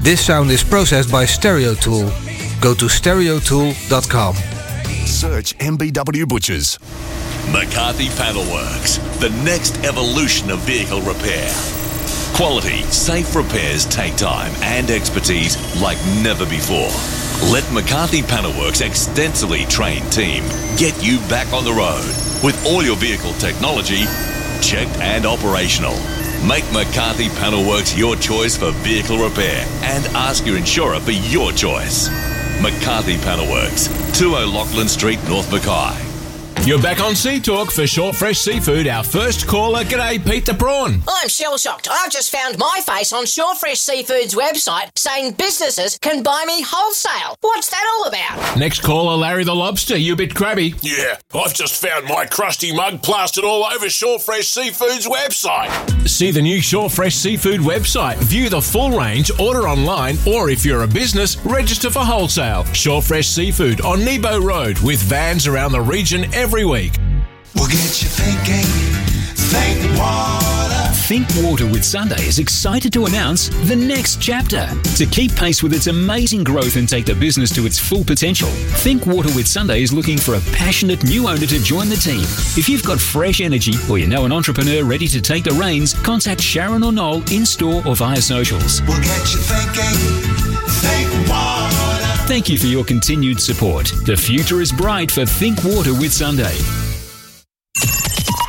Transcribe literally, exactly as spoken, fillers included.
This sound is processed by Stereo Tool. Go to stereo tool dot com. Search M B W Butchers. McCarthy Panelworks, the next evolution of vehicle repair. Quality, safe repairs take time and expertise like never before. Let McCarthy Panelworks' extensively trained team get you back on the road with all your vehicle technology checked and operational. Make McCarthy Panelworks your choice for vehicle repair and ask your insurer for your choice. McCarthy Panelworks, two O'Loughlin Street, North Mackay. You're back on Sea Talk for Short Fresh Seafood. Our first caller, g'day, Pete the Prawn. I'm shell-shocked. I've just found my face on Short Fresh Seafood's website saying businesses can buy me wholesale. What's that all about? Next caller, Larry the Lobster. You a bit crabby? Yeah, I've just found my crusty mug plastered all over Short Fresh Seafood's website. See the new Short Fresh Seafood website. View the full range, order online, or if you're a business, register for wholesale. Short Fresh Seafood on Nebo Road with vans around the region every week. We'll get you thinking. Think Water. Think Water with Sunday is excited to announce the next chapter. To keep pace with its amazing growth and take the business to its full potential, Think Water with Sunday is looking for a passionate new owner to join the team. If you've got fresh energy or you know an entrepreneur ready to take the reins, contact Sharon or Noel in store or via socials. We'll get you thinking. Think Water. Thank you for your continued support. The future is bright for Think Water with Sunday.